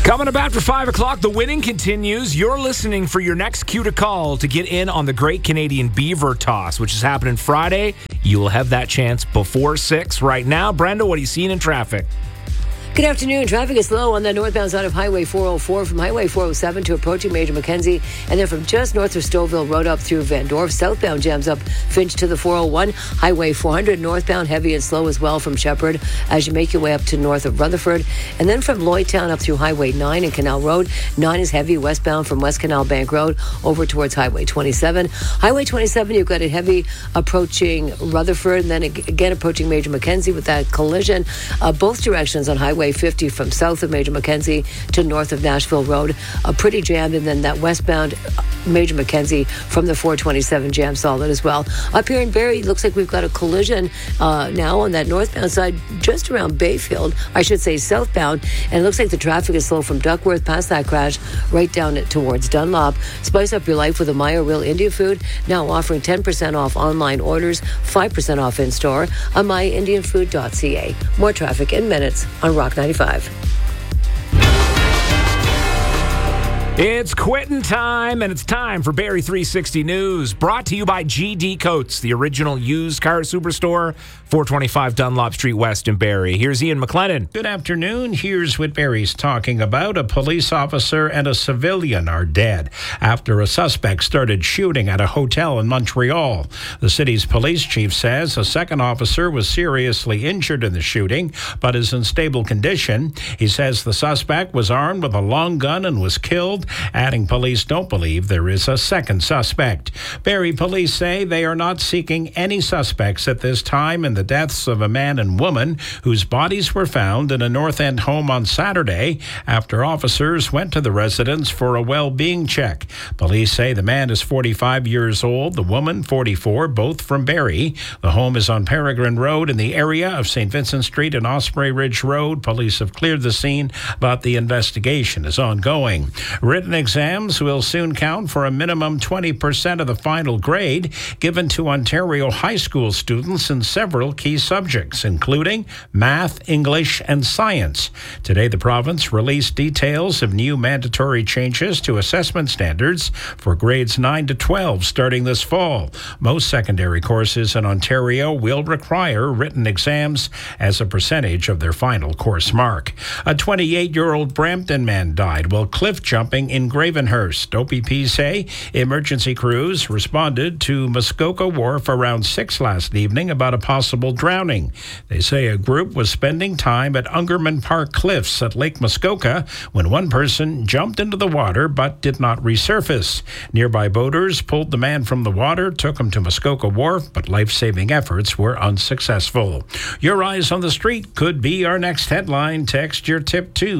Coming up after 5 o'clock, the winning continues. You're listening for your next cue to call to get in on the Great Canadian Beaver Toss, which is happening Friday. You will have that chance before 6. Right now, Brenda, what are you seeing in traffic? Good afternoon. Traffic is slow on the northbound side of Highway 404 from Highway 407 to approaching Major Mackenzie, and then from just north of Stouffville Road up through Van Dorp. Southbound jams up Finch to the 401. Highway 400 northbound heavy and slow as well from Shepherd as you make your way up to north of Rutherford. And then from Lloydtown up through Highway 9 and Canal Road. 9 is heavy westbound from West Canal Bank Road over towards Highway 27. Highway 27, you've got it heavy approaching Rutherford and then again approaching Major Mackenzie with that collision. Both directions on Highway 50 from south of Major Mackenzie to north of Nashville Road, pretty jammed, and then that westbound Major Mackenzie from the 427 jam solid as well. Up here in Barrie, looks like we've got a collision now on that northbound side just around Bayfield, I should say southbound, and it looks like the traffic is slow from Duckworth past that crash right down towards Dunlop. Spice up your life with a Maya Real India Food, now offering 10% off online orders, 5% off in store on myindianfood.ca. More traffic in minutes on Rock 95. It's quitting time, and it's time for Barrie 360 News, brought to you by GD Coates, the original used car superstore, 425 Dunlop Street West in Barrie. Here's Ian McLennan. Good afternoon. Here's what Barrie's talking about. A police officer and a civilian are dead after a suspect started shooting at a hotel in Montreal. The city's police chief says a second officer was seriously injured in the shooting, but is in stable condition. He says the suspect was armed with a long gun and was killed, adding police don't believe there is a second suspect. Barrie police say they are not seeking any suspects at this time in the deaths of a man and woman whose bodies were found in a North End home on Saturday after officers went to the residence for a well-being check. Police say the man is 45 years old, the woman 44, both from Barrie. The home is on Peregrine Road in the area of St. Vincent Street and Osprey Ridge Road. Police have cleared the scene, but the investigation is ongoing. Written exams will soon count for a minimum 20% of the final grade given to Ontario high school students in several key subjects, including math, English, and science. Today, the province released details of new mandatory changes to assessment standards for grades 9 to 12 starting this fall. Most secondary courses in Ontario will require written exams as a percentage of their final course mark. A 28-year-old Brampton man died while cliff jumping in Gravenhurst. OPP say emergency crews responded to Muskoka Wharf around 6 last evening about a possible drowning. They say a group was spending time at Ungerman Park Cliffs at Lake Muskoka when one person jumped into the water but did not resurface. Nearby boaters pulled the man from the water, took him to Muskoka Wharf, but life-saving efforts were unsuccessful. Your eyes on the street could be our next headline. Text your tip to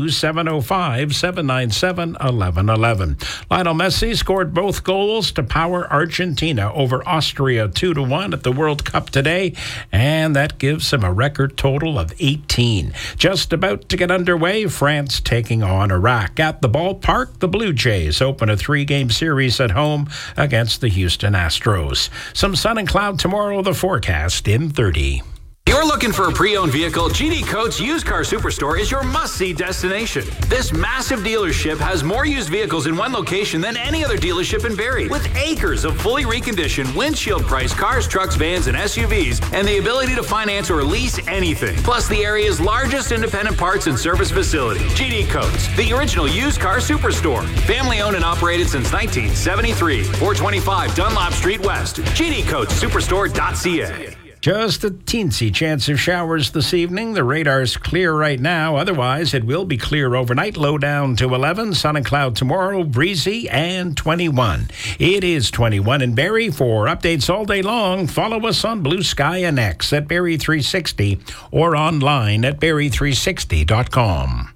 705-797-1111. Lionel Messi scored both goals to power Argentina over Austria 2-1 at the World Cup today, and that gives him a record total of 18. Just about to get underway, France taking on Iraq. At the ballpark, the Blue Jays open a 3-game series at home against the Houston Astros. Some sun and cloud tomorrow, the forecast in 30. You're looking for a pre-owned vehicle? GD Coates Used Car Superstore is your must-see destination. This massive dealership has more used vehicles in one location than any other dealership in Barrie, with acres of fully reconditioned, windshield-priced cars, trucks, vans, and SUVs, and the ability to finance or lease anything. Plus, the area's largest independent parts and service facility. GD Coates, the original used car superstore. Family-owned and operated since 1973. 425 Dunlop Street West. GDCoatesSuperstore.ca. Just a teensy chance of showers this evening. The radar's clear right now. Otherwise, it will be clear overnight. Low down to 11. Sun and cloud tomorrow. Breezy and 21. It is 21 in Barrie. For updates all day long, follow us on Blue Sky and X at Barrie 360 or online at Barrie360.com.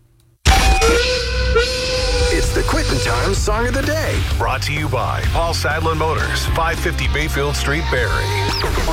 It's the Quitting Time Song of the Day. Brought to you by Paul Sadlin Motors, 550 Bayfield Street, Barrie.